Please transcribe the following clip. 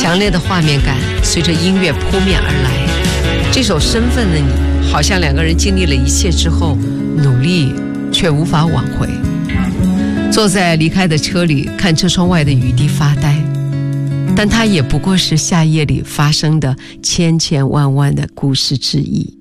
强烈的画面感随着音乐扑面而来。这首《身份的你》好像两个人经历了一切之后，努力却无法挽回。坐在离开的车里，看车窗外的雨滴发呆，但它也不过是夏夜里发生的千千万万的故事之一。